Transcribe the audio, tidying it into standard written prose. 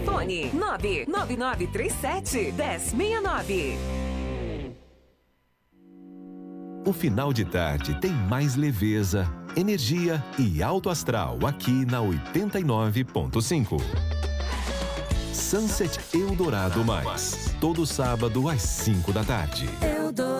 Telefone 99937-1069. O final de tarde tem mais leveza, energia e alto astral aqui na 89.5. Sunset Eldorado Mais. Todo sábado às 5 da tarde.